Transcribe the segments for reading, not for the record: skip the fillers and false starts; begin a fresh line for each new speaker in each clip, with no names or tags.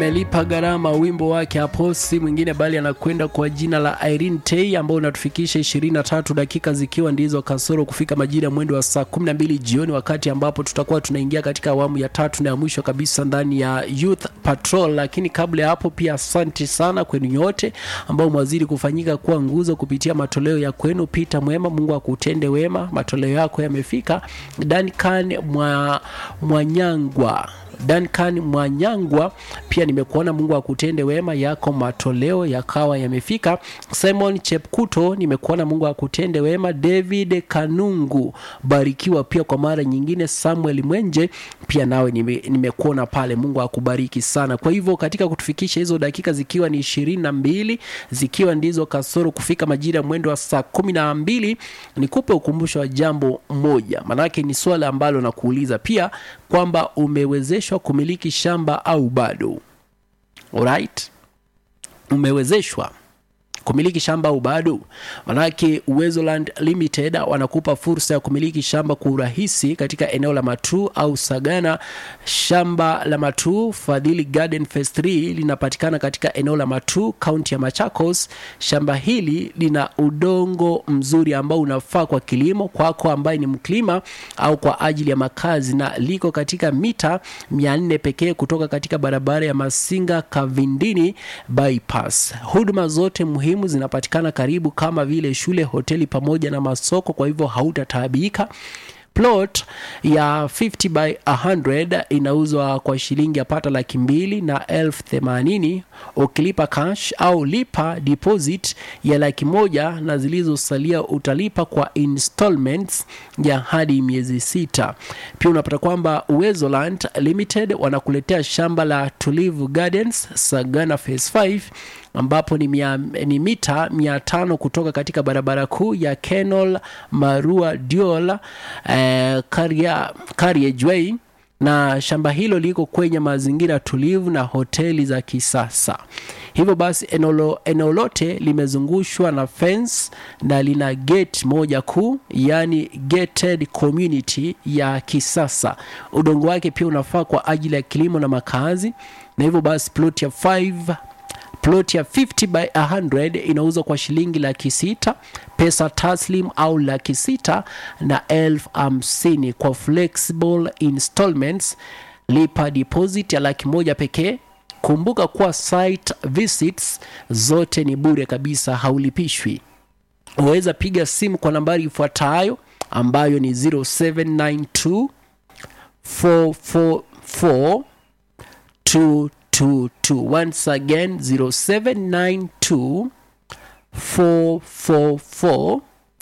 Melipa gharama wimbo wake hapo si mwingine bali anakwenda kwa jina la Irene Tay, ambao unatufikisha 23 dakika zikiwa ndizo kasoro kufika majira mwendo wa saa 12 jioni, wakati ambapo tutakuwa tunaingia katika awamu ya 3 na ya mwisho kabisa ndani ya Youth Patrol. Lakini kabla ya hapo pia asante sana kwenu nyote ambao mwazidi kufanyika kuwa nguzo kupitia matoleo ya kwenu. Peter Mwema, Mungu akutende wema, matoleo yako yamefika. Duncan Mwanyangwa pia nimekuona, Mungu akutende wema, yako matoleo yakawa yamefika. Simon Chepkuto nimekuona, Mungu akutende wema. David Kanungu, barikiwa pia kwa mara nyingine. Samuel Mwenje pia nawe nimekuona pale, Mungu akubariki sana. Kwa hivyo katika kutufikisha hizo dakika zikiwa ni 22 zikiwa ndizo kasoro kufika majira mwendo wa saa 12, nikupe ukumbusho wa jambo moja, manake ni swala ambalo nakuuliza pia kwamba umewezeshwa kumiliki shamba au bado. Alright? Umewezeshwa kumiliki shamba au bado? Manake Uwezoland Limited wanakupa fursa ya kumiliki shamba kwa urahisi katika eneo la Matu au Sagana. Shamba la Matu Fadhili Garden Phase 3 linapatikana katika eneo la Matu, kaunti ya Machakos. Shamba hili lina udongo mzuri ambao unafaa kwa kilimo kwako ambaye ni mkulima au kwa ajili ya makazi, na liko katika mita 400 pekee kutoka katika barabara ya Masinga Kavindini bypass. Huduma zote muhimu zinapatikana karibu kama vile shule, hoteli pamoja na masoko, kwa hivyo hautataabika. Plot ya 50 by 100 inauzwa kwa shilingi yapata 2,280,000 ukilipa cash au lipa deposit ya 100,000 na zilizosalia utalipa kwa installments ya hadi miezi 6. Pia unapata kwamba Uwezoland Limited wanakuletea shamba la Tulivu Gardens Sagana Phase 5 ambapo ni mita 500 kutoka katika barabara kuu ya Kenol Marua Dual Carriageway, na shamba hilo liko kwenye mazingira tulivu na hoteli za kisasa. Hivyo basi eneo lote limezungushwa na fence na lina gate moja kuu, yani gated community ya kisasa. Udongo wake pia unafaa kwa ajili ya kilimo na makazi, na hivyo basi plot ya 50 by 100 inauzwa kwa shilingi 600,000 pesa taslim au 600,000 na 50,000 kwa flexible installments. Lipa deposit ya 100,000 pekee. Kumbuka kuwa site visits zote ni bure kabisa, haulipishwi. Unaweza piga simu kwa nambari ifuatayo ambayo ni 0792 444 222. Once again 0792 444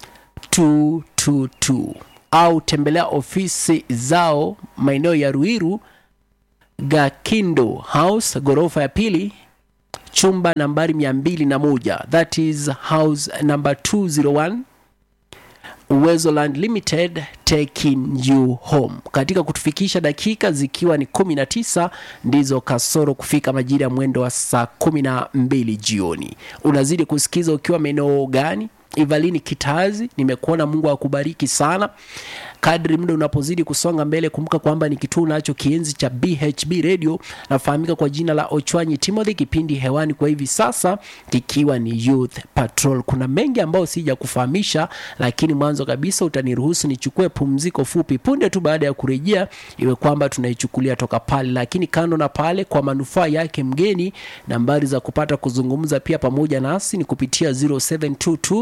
222, au tembelea ofisi zao maeneo ya Ruiru Gakindo House ghorofa ya pili chumba nambari 201, that is house number 201. Uwezoland Limited, taking you home. Katika kutufikisha dakika zikiwa ni 19 ndizo kasoro kufika majira ya mwendo wa saa 12 jioni. Unazidi kusikiza ukiwa maeneo gani? Evalini Kitazi, nimekuona, Mungu akubariki sana. Kadri muda unapozidi kusonga mbele, kumbuka kwamba ni kituo nacho kienzi cha BHB Radio, nafahamika kwa jina la Ochwanyi Timothy. Kipindi hewani kwa hivi sasa kikiwa ni Youth Patrol. Kuna mengi ambao sija kufahamisha, lakini mwanzo kabisa utaniruhusu nichukue pumziko fupi. Punde tu baada ya kurejea, iwe kwamba tunaichukulia toka pale, lakini kando na pale, kwa manufaa yake mgeni, nambari za kupata kuzungumza pia pamoja nasi ni kupitia 0722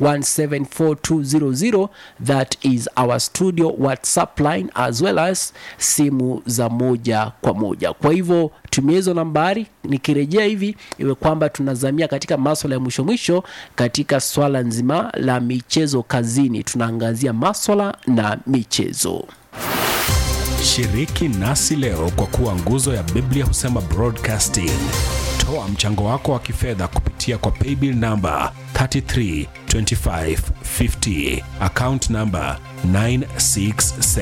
174 that is our studio WhatsApp line, as well as simu za moja kwa moja. Kwa hivyo tumia hizo nambari. Nikirejea hivi, iwe kwamba tunazamia katika masuala ya mwisho katika swala nzima la michezo kazini. Tunaangazia masuala na michezo.
Shiriki nasi leo kwa kuwa nguzo ya Biblia Husema Broadcasting. Toa mchango wako wa kifedha kupitia kwa paybill number 332550, account number 967.